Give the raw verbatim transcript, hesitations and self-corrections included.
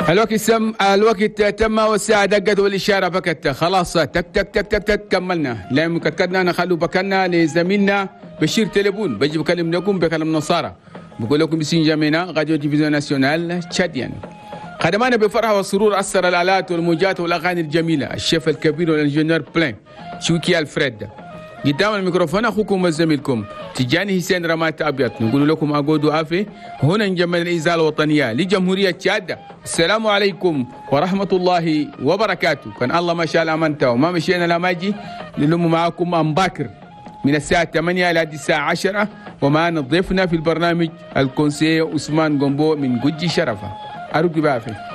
الوقت سم الوقت تم والساعة دقت والإشارة فكت خلاص تك تك تك تك تك كملنا لأن كتكتنا نخلو بكنا لزميلنا بشير تليفون بجي بكلم لكم بكلم نصارى بقول لكم بسين جمينا راديو تلفزيون ناسيونال تشاديان خدمانا بفرحة والسرور أثر الآلات والموجات والأغاني الجميلة الشيف الكبير والإنجنيور بلين شوكي الفريد قدام الميكروفون أخوكم وزميلكم تجاني حسين رمات أبيض نقول لكم أقودوا عافية هنا نجمل الإذاعة الوطنية لجمهورية تشاد. السلام عليكم ورحمة الله وبركاته. كان الله ما شاء الله أمنته وما مشينا لماجي نلم معكم أم باكر من الساعة ثمانية إلى الساعة عشرة ومعنا ضيفنا في البرنامج الكونسي عثمان قنبو من قجي شرفة. أرجو بعافية.